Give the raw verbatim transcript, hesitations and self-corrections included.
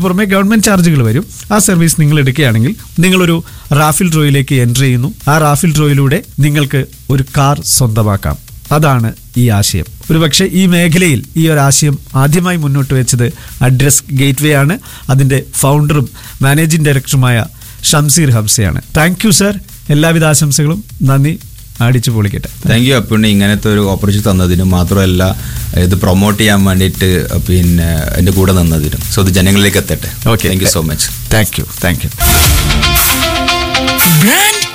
പുറമെ ഗവൺമെന്റ് ചാർജുകൾ വരും. ആ സർവീസ് നിങ്ങൾ എടുക്കുകയാണെങ്കിൽ നിങ്ങളൊരു റാഫിൽ ഡ്രോയിലേക്ക് എൻട്രി ചെയ്യുന്നു. ആ റാഫിൽ ഡ്രോയിലൂടെ നിങ്ങൾക്ക് ഒരു കാർ സ്വന്തമാക്കാം. അതാണ് ഈ ആശയം. ഒരുപക്ഷെ ഈ മേഖലയിൽ ഈ ഒരു ആശയം ആദ്യമായി മുന്നോട്ട് വെച്ചത് അഡ്രസ് ഗേറ്റ്വേ ആണ്. അതിൻ്റെ ഫൗണ്ടറും മാനേജിംഗ് ഡയറക്ടറുമായ ഷംസീർ ഹംസയാണ്. Thank you sir. എല്ലാവിധ ആശംസകളും. നന്ദി. അടിച്ചു പൊളിക്കട്ടെ. താങ്ക് യു അപ്പുണ്ണി, ഇങ്ങനത്തെ ഒരു ഓപ്പർച്യൂണിറ്റി തന്നതിനും മാത്രമല്ല ഇത് പ്രൊമോട്ട് ചെയ്യാൻ വേണ്ടിയിട്ട് പിന്നെ എൻ്റെ കൂടെ നിന്നതിനും. സോ ഇത് ജനങ്ങളിലേക്ക് എത്തട്ടെ. Okay, thank you so much. Thank you thank you.